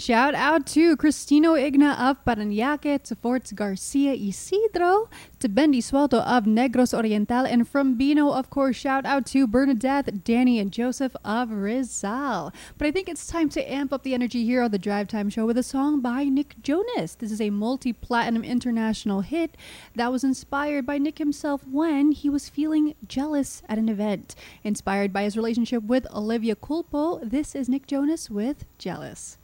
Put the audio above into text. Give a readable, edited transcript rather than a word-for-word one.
Shout out to Cristino Igna of Parañaque, to Forts Garcia Isidro, to Bendy Suelto of Negros Oriental, and from Bino, of course, shout out to Bernadette, Danny, and Joseph of Rizal. But I think it's time to amp up the energy here on the Drive Time Show with a song by Nick Jonas. This is a multi-platinum international hit that was inspired by Nick himself when he was feeling jealous at an event. Inspired by his relationship with Olivia Culpo, this is Nick Jonas with Jealous.